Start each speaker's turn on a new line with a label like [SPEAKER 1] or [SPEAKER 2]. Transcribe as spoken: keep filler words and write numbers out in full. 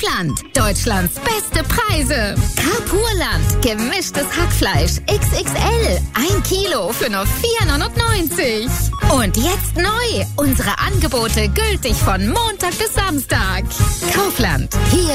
[SPEAKER 1] Kaufland. Deutschlands beste Preise. Carpurland. Gemischtes Hackfleisch. X X L. Ein Kilo für nur vier neunundneunzig. Und jetzt neu. Unsere Angebote gültig von Montag bis Samstag. Kaufland. Hier